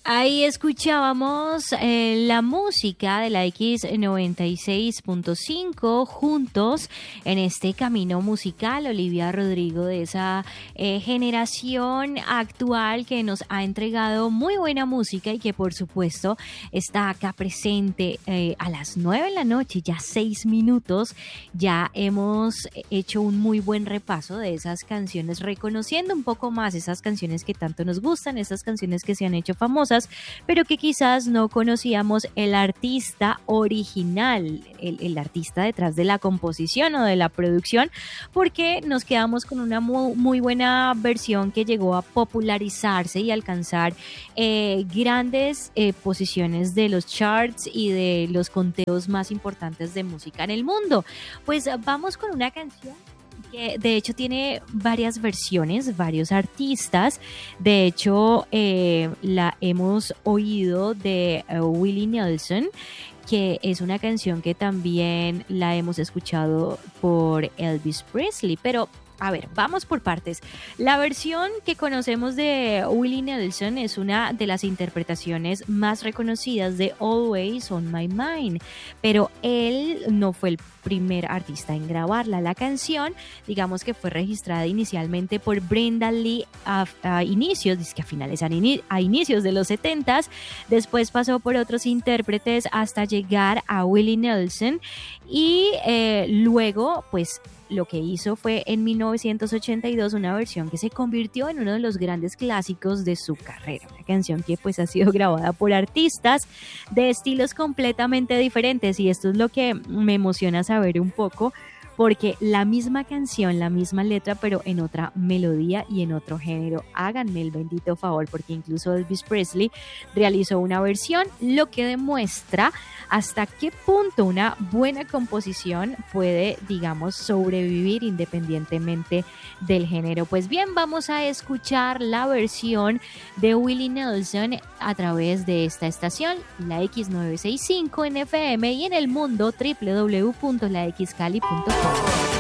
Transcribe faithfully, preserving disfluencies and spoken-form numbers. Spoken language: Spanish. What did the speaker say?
Ahí escuchábamos eh, la música de la X noventa y seis punto cinco juntos en este camino musical. Olivia Rodrigo, de esa eh, generación actual que nos ha entregado muy buena música y que por supuesto está acá presente eh, a las nueve de la noche, ya seis minutos. Ya hemos hecho un muy buen repaso de esas canciones, reconociendo un poco más esas canciones que tanto nos gustan, esas canciones que se han hecho famosas, pero que quizás no conocíamos el artista original, el, el artista detrás de la composición o de la producción, porque nos quedamos con una muy, muy buena versión que llegó a popularizarse y alcanzar eh, grandes eh, posiciones de los charts y de los conteos más importantes de música en el mundo. Pues vamos con una canción que de hecho tiene varias versiones, varios artistas. De hecho, eh, la hemos oído de uh, Willie Nelson, que es una canción que también la hemos escuchado por Elvis Presley, pero a ver, vamos por partes. La versión que conocemos de Willie Nelson es una de las interpretaciones más reconocidas de Always on My Mind, pero él no fue el primer artista en grabarla. La canción, digamos que fue registrada inicialmente por Brenda Lee a, a inicios, dice que a finales, a, in, a inicios de los setentas, después pasó por otros intérpretes hasta llegar a Willie Nelson y eh, luego pues lo que hizo fue en mil novecientos ochenta y dos una versión que se convirtió en uno de los grandes clásicos de su carrera, una canción que pues ha sido grabada por artistas de estilos completamente diferentes, y esto es lo que me emociona saber un poco, porque la misma canción, la misma letra, pero en otra melodía y en otro género. Háganme el bendito favor, porque incluso Elvis Presley realizó una versión, lo que demuestra hasta qué punto una buena composición puede, digamos, sobrevivir independientemente del género. Pues bien, vamos a escuchar la versión de Willie Nelson a través de esta estación, la X novecientos sesenta y cinco en F M, y en el mundo doble u doble u doble u punto la x cali punto com.